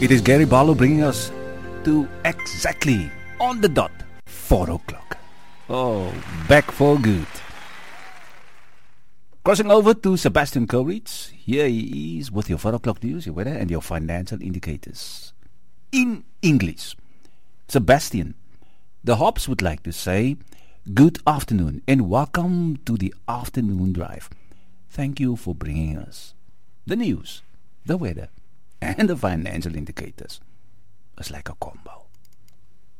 It is Gary Barlow bringing us to exactly on the dot 4 o'clock. Oh, back for good. Crossing over to Sebastian Coleridge. Here he is with your 4 o'clock news, your weather, and your financial indicators. In English, Sebastian, the Hobbs would like to say, good afternoon and welcome to the afternoon drive. Thank you for bringing us the news, the weather, and the financial indicators. It's like a combo.